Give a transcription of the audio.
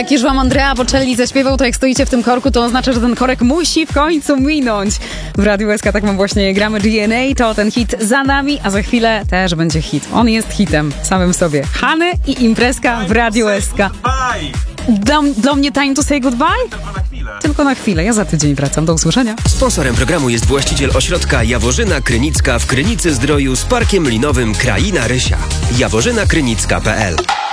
Jak już wam Andrea Bocelli zaśpiewał, to jak stoicie w tym korku, to oznacza, że ten korek musi w końcu minąć. W Radiu SK tak mam właśnie gramy DNA, to ten hit za nami, a za chwilę też będzie hit. On jest hitem samym sobie. Hany i imprezka w Radiu SK. Do mnie time to say goodbye? Tylko na chwilę. Tylko na chwilę. Ja za tydzień wracam. Do usłyszenia. Sponsorem programu jest właściciel ośrodka Jaworzyna Krynicka w Krynicy Zdroju z Parkiem Linowym Kraina Rysia. jaworzynakrynicka.pl